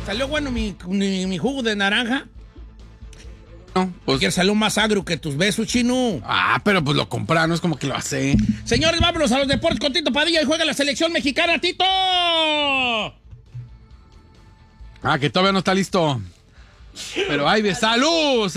¿Salió bueno mi jugo de naranja? No, pues... Que salió más agrio que tus besos, chino. Pero pues lo compré, no es como que lo hace. Señores, vámonos a los deportes con Tito Padilla y juega la selección mexicana, Tito. Que todavía no está listo. Pero ahí ve, ¡salud!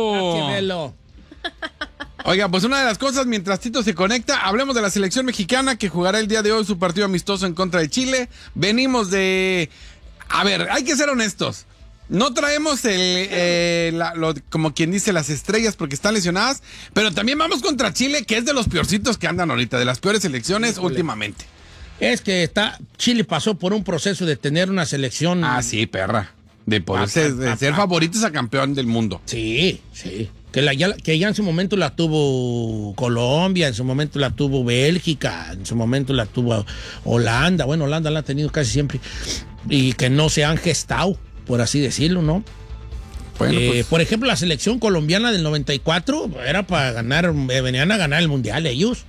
Oiga, pues una de las cosas, mientras Tito se conecta, hablemos de la selección mexicana que jugará el día de hoy su partido amistoso en contra de Chile. Venimos de... A ver, hay que ser honestos. No traemos como quien dice, las estrellas porque están lesionadas, pero también vamos contra Chile, que es de los peorcitos que andan ahorita, de las peores selecciones últimamente. Es que Chile pasó por un proceso de tener una selección... Sí, perra. De poder ser favoritos a campeón del mundo. Sí. Que ya en su momento la tuvo Colombia, en su momento la tuvo Bélgica, en su momento la tuvo Holanda. Bueno, Holanda la ha tenido casi siempre. Y que no se han gestado, por así decirlo, ¿no? Bueno, pues... Por ejemplo, la selección colombiana del 94 era para ganar, venían a ganar el mundial ellos.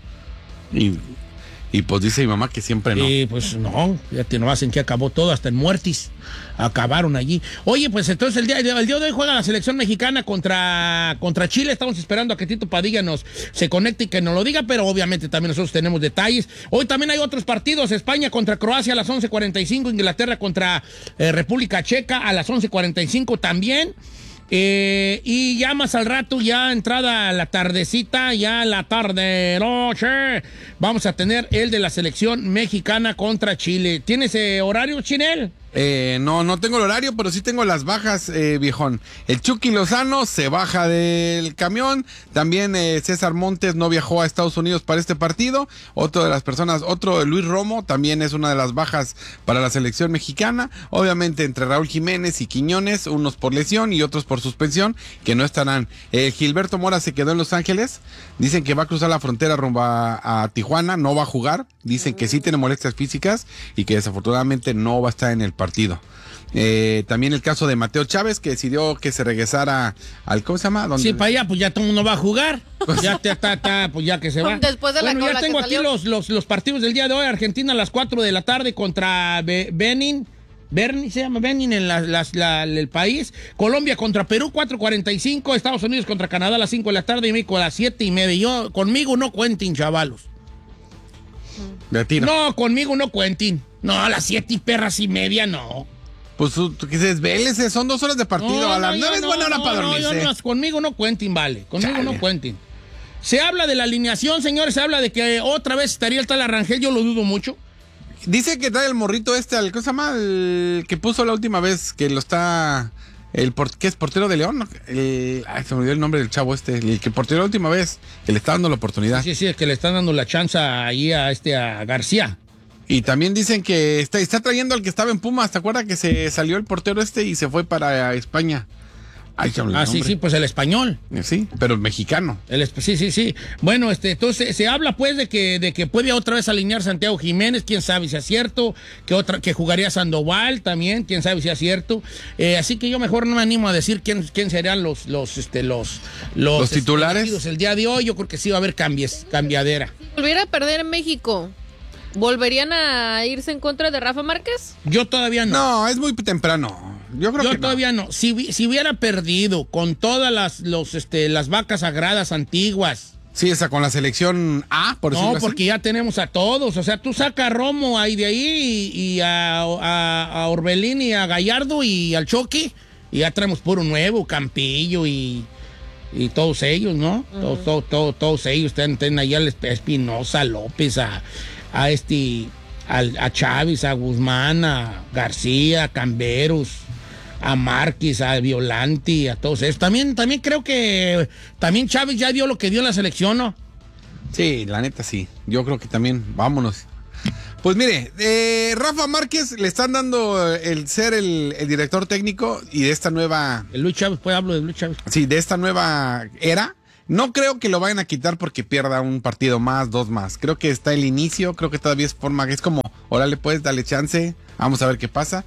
Y pues dice mi mamá que siempre no. Y pues no, fíjate nomás en que acabó todo, hasta en muertis. Acabaron allí. Oye, pues entonces el día de hoy juega la selección mexicana contra Chile. Estamos esperando a que Tito Padilla se conecte y que nos lo diga, pero obviamente también nosotros tenemos detalles. Hoy también hay otros partidos. España contra Croacia a las 11:45, Inglaterra contra República Checa a las 11:45 también. Y ya más al rato, ya entrada la tardecita, ya la tarde noche, vamos a tener el de la selección mexicana contra Chile. ¿Tienes horario, Chinel? No tengo el horario, pero sí tengo las bajas, viejón. El Chucky Lozano se baja del camión. También César Montes no viajó a Estados Unidos para este partido. Otro Luis Romo también es una de las bajas para la selección mexicana. Obviamente entre Raúl Jiménez y Quiñones, unos por lesión y otros por suspensión, que no estarán. Gilberto Mora se quedó en Los Ángeles. Dicen que va a cruzar la frontera rumbo a Tijuana, no va a jugar. Dicen que sí tiene molestias físicas y que desafortunadamente no va a estar en el partido. También el caso de Mateo Chávez, que decidió que se regresara al... ¿Cómo se llama? ¿Dónde? Sí, para allá, pues ya todo el mundo va a jugar. Ya pues ya que se va. Después de la ya tengo aquí los partidos del día de hoy. Argentina a las 4 de la tarde contra Benin. Se llama Benin en el país. Colombia contra Perú, 4:45. Estados Unidos contra Canadá a las 5 de la tarde. Y México a las 7:30. Conmigo no cuenten, chavalos. No, conmigo no cuenten. No, a las 7:30, no. Pues que se desvélese, son 2 horas de partido. A las 9 es buena hora para dormirse. Conmigo no cuenten, vale. Conmigo no cuenten. Se habla de la alineación, señores. Se habla de que otra vez estaría el tal Arrangel. Yo lo dudo mucho. Dice que trae el morrito ¿cómo se llama? El que puso la última vez, que lo está... ¿Qué es? ¿Portero de León? Se me olvidó el nombre del chavo el que porteó la última vez, que le está dando la oportunidad. Sí, es que le están dando la chance ahí a García. Y también dicen que está trayendo al que estaba en Pumas. ¿Te acuerdas que se salió el portero y se fue para España? Sí, pues el español. Sí, pero el mexicano. Sí. Bueno, entonces se habla pues de que puede otra vez alinear Santiago Jiménez, quién sabe si es cierto, que jugaría Sandoval también, quién sabe si es cierto. Así que yo mejor no me animo a decir quién serían los titulares el día de hoy. Yo creo que sí va a haber cambiadera. Si volviera a perder en México, ¿volverían a irse en contra de Rafa Márquez? Yo todavía no. No, es muy temprano. Yo todavía no. Si hubiera perdido con todas las vacas sagradas antiguas. Sí, con la selección A, por decirlo así. No, porque ya tenemos a todos. O sea, tú sacas a Romo ahí de ahí y a Orbelín y a Gallardo y al Chucky y ya traemos puro nuevo, Campillo y todos ellos, ¿no? Todos ellos. Tienen ahí a Espinosa, López, a Chávez, a Guzmán, a García, a Camberos, a Márquez, a Violanti, a todos esos. También creo que también Chávez ya dio lo que dio en la selección, ¿no? Sí, la neta sí. Yo creo que también, vámonos. Pues mire, Rafa Márquez le están dando el ser el director técnico y de esta nueva... El Luis Chávez, pues hablo de Luis Chávez. Sí, de esta nueva era. No creo que lo vayan a quitar porque pierda un partido más, 2 más. Creo que está el inicio, creo que todavía es como, órale pues, dale chance, vamos a ver qué pasa.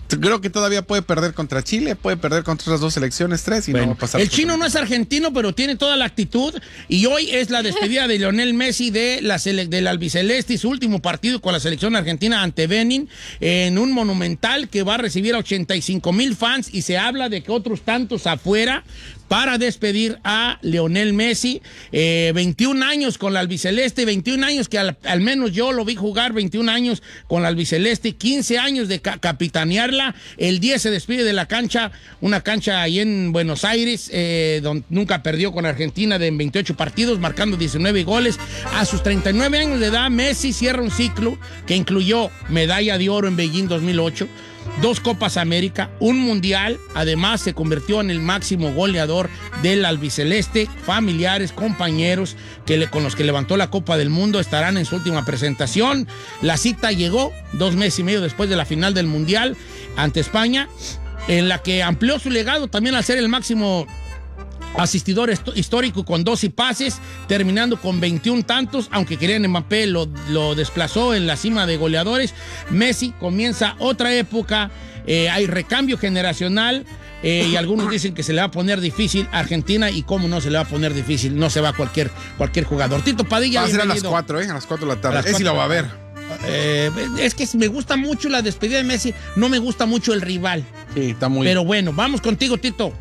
creo que todavía puede perder contra Chile, puede perder contra otras 2 selecciones, 3 y bueno, no va a pasar. El chino no es argentino, pero tiene toda la actitud y hoy es la despedida de Lionel Messi del albiceleste y su último partido con la selección argentina ante Benin en un monumental que va a recibir a 85,000 fans y se habla de que otros tantos afuera para despedir a Lionel Messi. 21 años con la albiceleste, 21 años que al menos yo lo vi jugar, 21 años con la albiceleste, 15 años de capitanearla. El 10 se despide de la cancha, una cancha ahí en Buenos Aires, donde nunca perdió con Argentina en 28 partidos, marcando 19 goles. A sus 39 años de edad, Messi cierra un ciclo que incluyó medalla de oro en Beijing 2008, 2 Copas América, un Mundial. Además, se convirtió en el máximo goleador del albiceleste. Familiares, compañeros con los que levantó la Copa del Mundo estarán en su última presentación. La cita llegó 2 meses y medio después de la final del Mundial ante España, en la que amplió su legado también al ser el máximo asistidor histórico con 12 pases, terminando con 21 tantos, aunque Kylian Mbappé lo desplazó en la cima de goleadores. Messi comienza otra época, hay recambio generacional, y algunos dicen que se le va a poner difícil a Argentina, y cómo no se le va a poner difícil, no se va cualquier jugador. Tito Padilla, va a ser a las bienvenido. 4, a las 4 de la tarde. Sí lo va a ver. Es que me gusta mucho la despedida de Messi, no me gusta mucho el rival. Sí, está muy... Pero bueno, vamos contigo, Tito.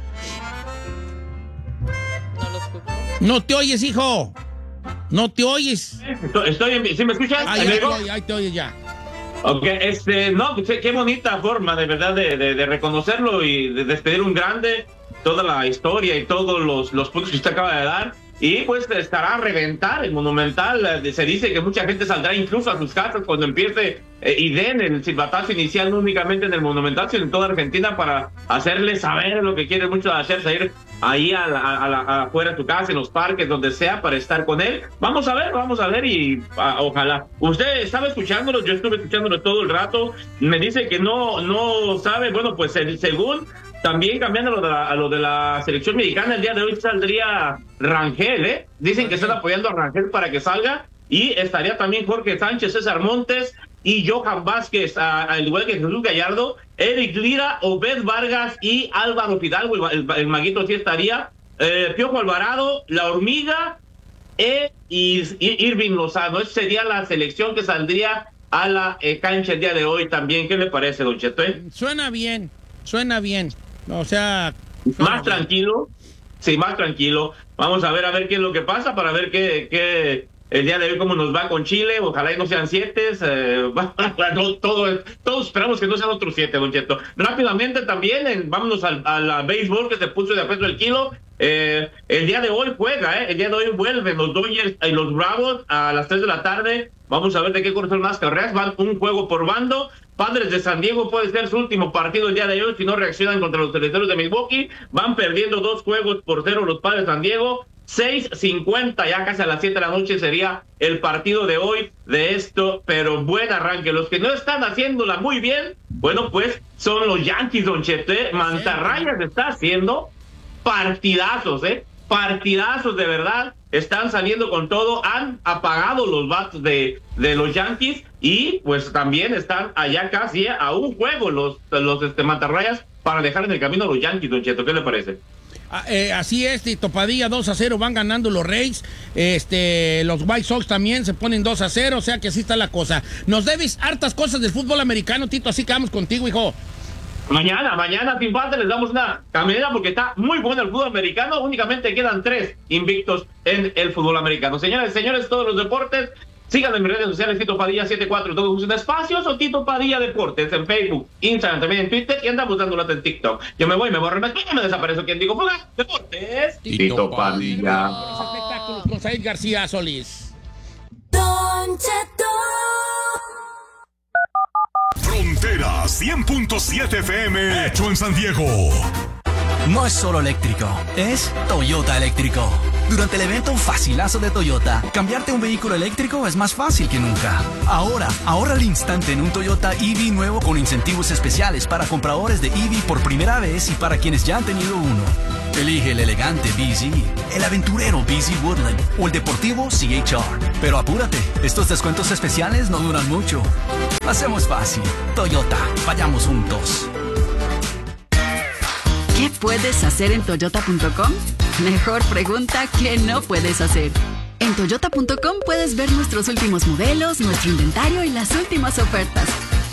No te oyes, hijo. No te oyes. Estoy en... ¿Sí me escuchas? Ahí te oyes ya. Ok, no, qué bonita forma de verdad de reconocerlo y de despedir un grande, toda la historia y todos los puntos que usted acaba de dar. Y pues estará a reventar el Monumental. Se dice que mucha gente saldrá incluso a sus casas cuando empiece y den el silbatazo inicial, no únicamente en el Monumental, sino en toda Argentina, para hacerle saber lo que quiere mucho hacer, salir ahí afuera de tu casa, en los parques, donde sea, para estar con él. Vamos a ver y ojalá. Usted estaba escuchándolo, yo estuve escuchándolo todo el rato. Me dice que no sabe. Bueno, pues según... También cambiando a lo de la selección mexicana, el día de hoy saldría Rangel, Dicen que están apoyando a Rangel para que salga, y estaría también Jorge Sánchez, César Montes y Johan Vázquez, al igual que Jesús Gallardo, Eric Lira, Obed Vargas y Álvaro Fidalgo, el maguito sí estaría, Piojo Alvarado, La Hormiga y Irving Lozano. Esa sería la selección que saldría a la cancha el día de hoy también. ¿Qué le parece, Don Cheto? Suena bien. O sea... Más tranquilo. Sí, más tranquilo. Vamos a ver qué es lo que pasa, para ver qué el día de hoy cómo nos va con Chile. Ojalá y no sean 7. Todos esperamos que no sean otros 7, Don Cheto. Rápidamente también, vámonos a la béisbol, que se puso de a peso el kilo. El día de hoy juega, el día de hoy vuelven los Dodgers y los Bravos a las 3 de la tarde. Vamos a ver de qué corren más carreras. Van un juego por bando. Padres de San Diego puede ser su último partido el día de hoy si no reaccionan contra los Cerveceros de Milwaukee. Van perdiendo 2-0 los Padres de San Diego. 6:50, ya casi a las 7 de la noche sería el partido de hoy de esto, pero buen arranque. Los que no están haciéndola muy bien, bueno, pues son los Yankees, Don Cheto. Mantarrayas está haciendo partidazos, partidazos de verdad. Están saliendo con todo, han apagado los bats de los Yankees, y pues también están allá casi a un juego los Mantarrayas para dejar en el camino a los Yankees, Don Cheto. ¿Qué le parece? Así es, Tito Padilla, 2-0 van ganando los Rays. Los White Sox también se ponen 2-0, o sea que así está la cosa. Nos debes hartas cosas del fútbol americano, Tito, así que vamos contigo, hijo. Mañana, sin falta, les damos una caminera porque está muy bueno el fútbol americano. Únicamente quedan 3 invictos en el fútbol americano. Señores, todos los deportes, síganme en mis redes sociales, Tito Padilla 74, todos usan espacios, o Tito Padilla Deportes en Facebook, Instagram, también en Twitter, y andamos dando lata en TikTok. Yo me voy, me borro, me desaparezco. ¿Quién digo? Fuga, Deportes, Tito Padilla. Espectáculos con Said García Solís. Don Cheto. Frontera 100.7 FM, hecho en San Diego. No es solo eléctrico, es Toyota eléctrico. Durante el evento Facilazo de Toyota, cambiarte a un vehículo eléctrico es más fácil que nunca. Ahora, ahorra al instante en un Toyota EV nuevo con incentivos especiales para compradores de EV por primera vez y para quienes ya han tenido uno. Elige el elegante BZ, el aventurero BZ Woodland o el deportivo CHR. Pero apúrate, estos descuentos especiales no duran mucho. Lo hacemos fácil. Toyota, vayamos juntos. ¿Qué puedes hacer en Toyota.com? Mejor pregunta que no puedes hacer. En Toyota.com puedes ver nuestros últimos modelos, nuestro inventario y las últimas ofertas.